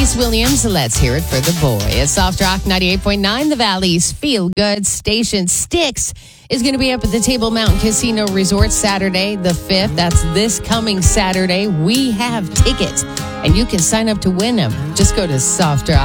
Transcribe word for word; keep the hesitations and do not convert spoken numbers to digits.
Reese Williams, let's hear it for the boy. At Soft Rock ninety-eight point nine, the Valley's Feel Good Station. Styx is going to be up at the Table Mountain Casino Resort Saturday the fifth. That's this coming Saturday. We have tickets, and you can sign up to win them. Just go to soft rock